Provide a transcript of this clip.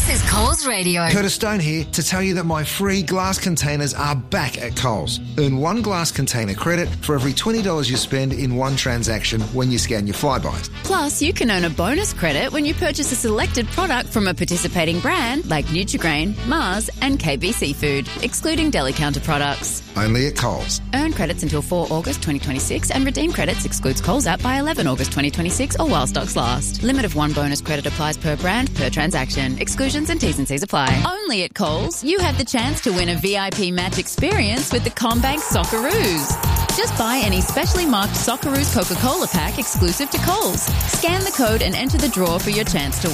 This is Coles Radio. Curtis Stone here to tell you that my free glass containers are back at Coles. Earn one glass container credit for every $20 you spend in one transaction when you scan your Flybuys. Plus, you can earn a bonus credit when you purchase a selected product from a participating brand like Nutri-Grain, Mars and KB Seafood, excluding deli counter products. Only at Coles. Earn credits until 4 August 2026 and redeem credits excludes Coles app by 11 August 2026 or while stocks last. Limit of one bonus credit applies per brand, per transaction. Exclusions and T's and C's apply. Only at Coles, you have the chance to win a VIP match experience with the CommBank Socceroos. Just buy any specially marked Socceroos Coca-Cola pack exclusive to Coles. Scan the code and enter the draw for your chance to